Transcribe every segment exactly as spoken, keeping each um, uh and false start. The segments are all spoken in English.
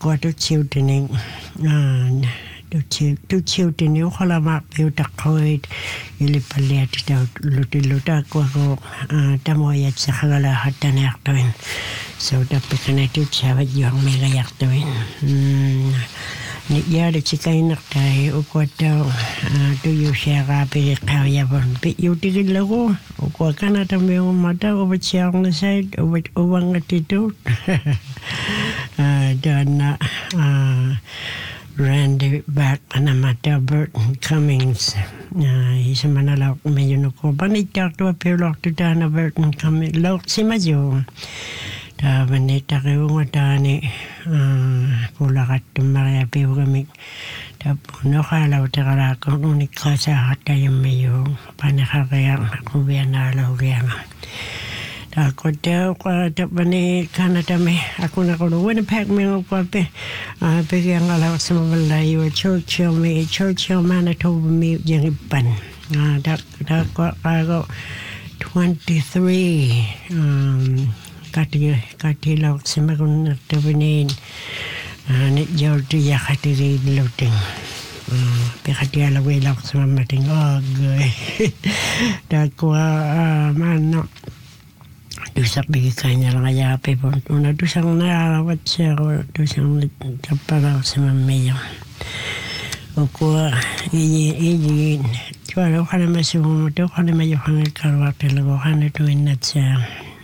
qua tu chiu tini tu chiu tu chiu tini ukhala mak piu takoid ili palia tita luti luta kwa ko tamo yat sa kagala hatan yaktuin so tapi kana tu chabat yung mega yaktuin ni ya de chikai nak tai ukwa tau tu yu shara pe kau ya bon pe yu tigil lagu ukwa kana tambe mata over chiang na side over over ngatitu dan uh Randy back Panamata Burton Cummings. Uh, he's a man alok medyo ko panitak to apelok to Dana Burton Cummings. Lok si Majo. Ta vanita ke ungatani pulakat tumaya piugamik. Ta puno kala utakala kung unik kasa hata yung mayo panakakayang kubiana lawiyang. Ako daw ko tapani Canada me ako na ko Winnipeg me ko pe bigyan ala sa malayo Churchill me Churchill Manitoba me yung iban da da ko ako twenty-three um kati kati law sa mga tabanin ni George ya kati luting Pekati ala we law sa mating og da ko man Dusak bigi kanya lang kaya pe po. Una dusang narawat siya ko. Dusang kaparaw sa mamayo. O ko, iyi, iyi. Tuwa ko na masumo. Tuwa ko na mayo kang karwak talaga. Kano tuwin na siya.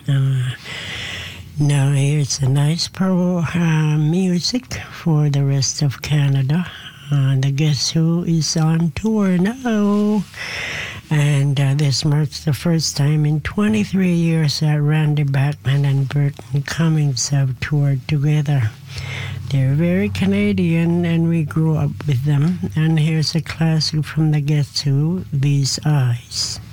Now here's a nice pro uh, music for the rest of Canada. Uh, the Guess Who is on tour now. And uh, this marks the first time in twenty-three years that Randy Bachman and Burton Cummings have toured together. They're very Canadian, and we grew up with them. And here's a classic from the Guess Who, These Eyes.